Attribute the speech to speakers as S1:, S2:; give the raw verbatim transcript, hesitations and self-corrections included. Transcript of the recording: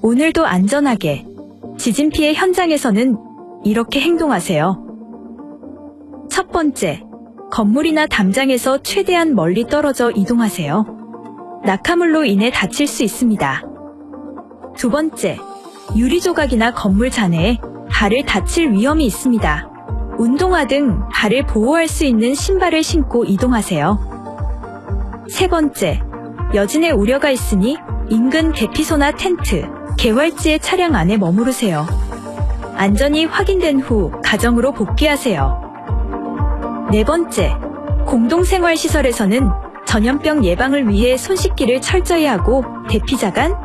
S1: 오늘도 안전하게. 지진 피해 현장에서는 이렇게 행동하세요. 첫 번째, 건물이나 담장에서 최대한 멀리 떨어져 이동하세요. 낙하물로 인해 다칠 수 있습니다. 두 번째, 유리 조각이나 건물 잔해에 발을 다칠 위험이 있습니다. 운동화 등 발을 보호할 수 있는 신발을 신고 이동하세요. 세 번째, 여진의 우려가 있으니 인근 대피소나 텐트, 개활지의 차량 안에 머무르세요. 안전이 확인된 후 가정으로 복귀하세요. 네 번째, 공동생활시설에서는 전염병 예방을 위해 손 씻기를 철저히 하고 대피자 간